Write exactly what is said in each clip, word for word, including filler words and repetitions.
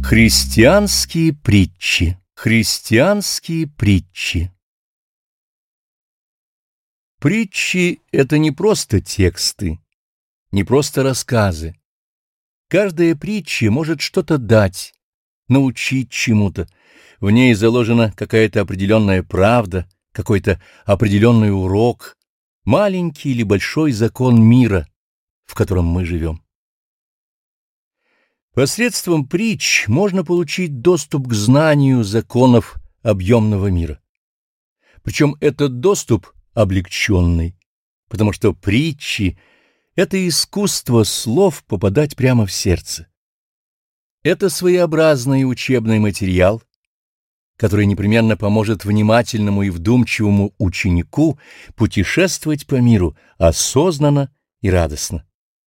Христианские притчи. Христианские притчи. Притчи — это не просто тексты, не просто рассказы. Каждая притча может что-то дать, научить чему-то. В ней заложена какая-то определенная правда, какой-то определенный урок, маленький или большой закон мира, в котором мы живем. Посредством притч можно получить доступ к знанию законов объемного мира. Причем этот доступ облегченный, потому что притчи — это искусство слов попадать прямо в сердце. Это своеобразный учебный материал, который непременно поможет внимательному и вдумчивому ученику путешествовать по миру осознанно и радостно.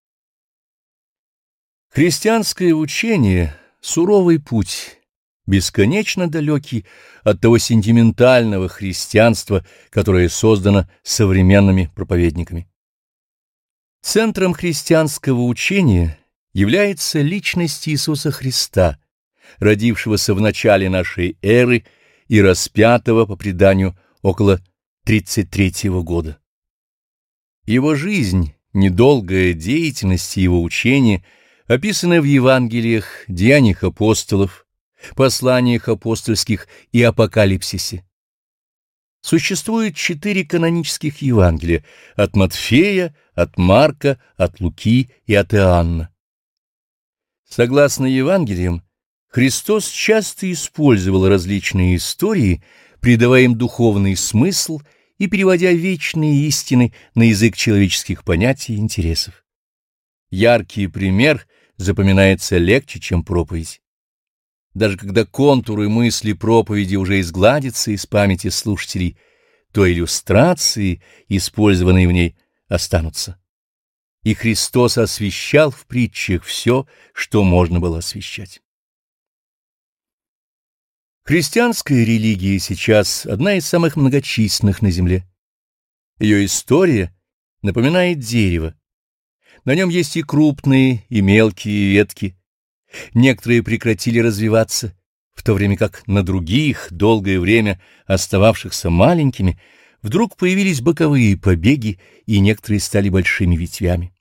Христианское учение — суровый путь, бесконечно далекий от того сентиментального христианства, которое создано современными проповедниками. Центром христианского учения является личность Иисуса Христа, родившегося в начале нашей эры и распятого, по преданию, около тридцать третьего года. Его жизнь, недолгая деятельность и его учение описаны в Евангелиях, Деяниях апостолов, посланиях апостольских и Апокалипсисе. Существует четыре канонических Евангелия — от Матфея, от Марка, от Луки и от Иоанна. Согласно Евангелиям, Христос часто использовал различные истории, придавая им духовный смысл и переводя вечные истины на язык человеческих понятий и интересов. Яркий пример запоминается легче, чем проповедь. Даже когда контуры мысли проповеди уже изгладятся из памяти слушателей, то иллюстрации, использованные в ней, останутся. И Христос освещал в притчах все, что можно было освещать. Христианская религия сейчас одна из самых многочисленных на земле. Ее история напоминает дерево. На нем есть и крупные, и мелкие ветки. Некоторые прекратили развиваться, в то время как на других, долгое время остававшихся маленькими, вдруг появились боковые побеги, и некоторые стали большими ветвями.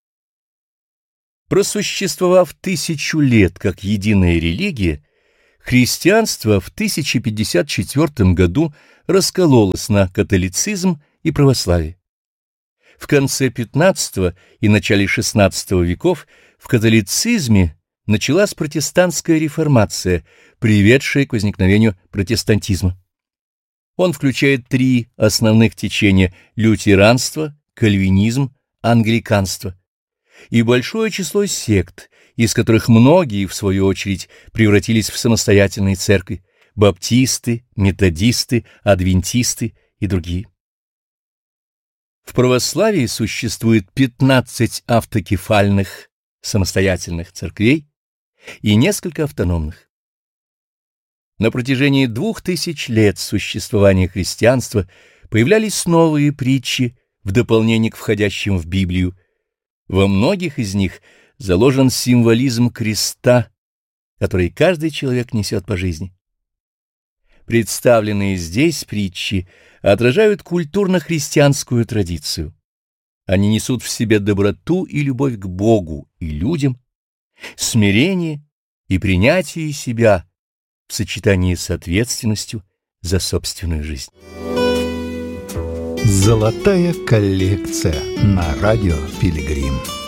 Просуществовав тысячу лет как единая религия, христианство в тысяча пятьдесят четвёртом году раскололось на католицизм и православие. В конце пятнадцатого и начале шестнадцатого веков в католицизме началась протестантская реформация, приведшая к возникновению протестантизма. Он включает три основных течения — лютеранство, кальвинизм, англиканство, и большое число сект, из которых многие, в свою очередь, превратились в самостоятельные церкви — баптисты, методисты, адвентисты и другие. В православии существует пятнадцать автокефальных самостоятельных церквей и несколько автономных. На протяжении двух тысяч лет существования христианства появлялись новые притчи в дополнение к входящим в Библию. Во многих из них заложен символизм креста, который каждый человек несет по жизни. Представленные здесь притчи отражают культурно-христианскую традицию. Они несут в себе доброту и любовь к Богу и людям, смирение и принятие себя в сочетании с ответственностью за собственную жизнь. Золотая коллекция на радио Пилигрим.